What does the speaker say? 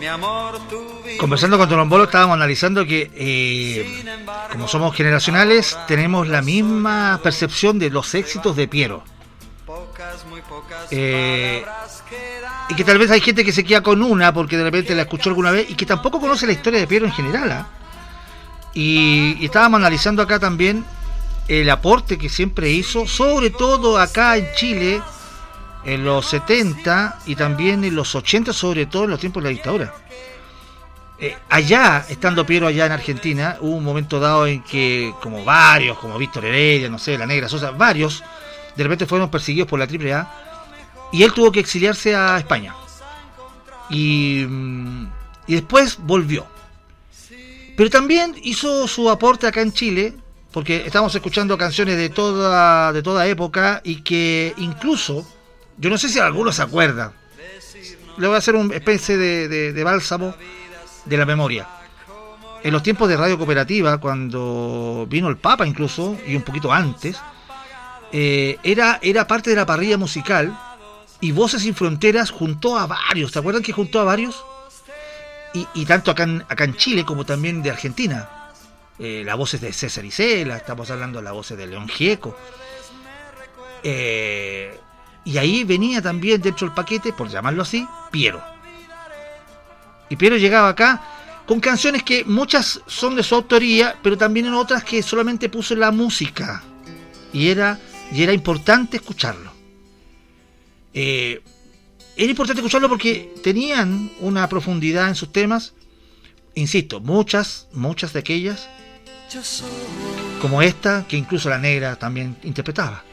Conversando con Tolombolo estábamos analizando que como somos generacionales tenemos la misma percepción de los éxitos de Piero, y que tal vez hay gente que se queda con una porque de repente la escuchó alguna vez y que tampoco conoce la historia de Piero en general, y estábamos analizando acá también el aporte que siempre hizo, sobre todo acá en Chile en los 70 y también en los 80, sobre todo en los tiempos de la dictadura. Allá, estando Piero allá en Argentina, hubo un momento dado en que como Víctor Heredia, no sé, la Negra Sosa, varios de repente fueron perseguidos por la AAA y él tuvo que exiliarse a España y después volvió, pero también hizo su aporte acá en Chile, porque estamos escuchando canciones de toda época y que incluso, yo no sé si alguno se acuerda, le voy a hacer una especie de bálsamo de la memoria. En los tiempos de Radio Cooperativa, cuando vino el Papa incluso, y un poquito antes, era parte de la parrilla musical, y Voces Sin Fronteras juntó a varios. ¿Te acuerdan que juntó a varios? Y tanto acá en Chile como también de Argentina. Las voces de César Isela, estamos hablando de las voces de León Gieco. Y ahí venía también dentro del paquete, por llamarlo así, Piero. Y Piero llegaba acá con canciones que muchas son de su autoría, pero también en otras que solamente puso la música. Y era importante escucharlo. Era importante escucharlo porque tenían una profundidad en sus temas. Insisto, muchas de aquellas, como esta, que incluso la Negra también interpretaba.